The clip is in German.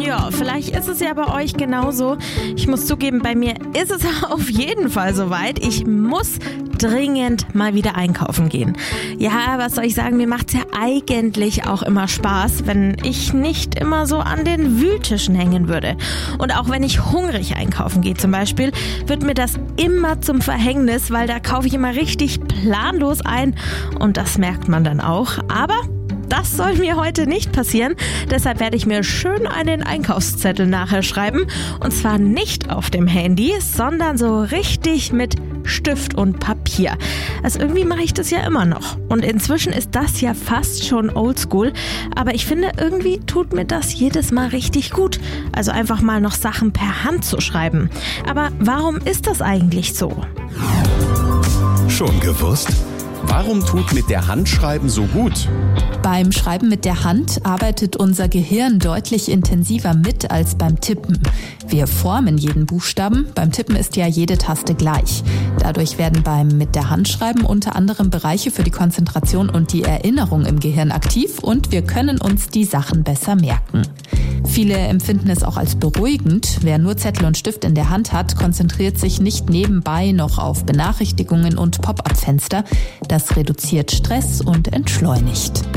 Ja, vielleicht ist es ja bei euch genauso. Ich muss zugeben, bei mir ist es auf jeden Fall soweit. Ich muss dringend mal wieder einkaufen gehen. Ja, was soll ich sagen, mir macht's ja eigentlich auch immer Spaß, wenn ich nicht immer so an den Wühltischen hängen würde. Und auch wenn ich hungrig einkaufen gehe zum Beispiel, wird mir das immer zum Verhängnis, weil da kaufe ich immer richtig planlos ein und das merkt man dann auch. Aber das soll mir heute nicht passieren. Deshalb werde ich mir schön einen Einkaufszettel nachher schreiben. Und zwar nicht auf dem Handy, sondern so richtig mit Stift und Papier. Also irgendwie mache ich das ja immer noch. Und inzwischen ist das ja fast schon oldschool. Aber ich finde, irgendwie tut mir das jedes Mal richtig gut. Also einfach mal noch Sachen per Hand zu schreiben. Aber warum ist das eigentlich so? Schon gewusst? Warum tut mit der Hand schreiben so gut? Beim Schreiben mit der Hand arbeitet unser Gehirn deutlich intensiver mit als beim Tippen. Wir formen jeden Buchstaben, beim Tippen ist ja jede Taste gleich. Dadurch werden beim mit der Hand schreiben unter anderem Bereiche für die Konzentration und die Erinnerung im Gehirn aktiv und wir können uns die Sachen besser merken. Viele empfinden es auch als beruhigend. Wer nur Zettel und Stift in der Hand hat, konzentriert sich nicht nebenbei noch auf Benachrichtigungen und Pop-up-Fenster. Das reduziert Stress und entschleunigt.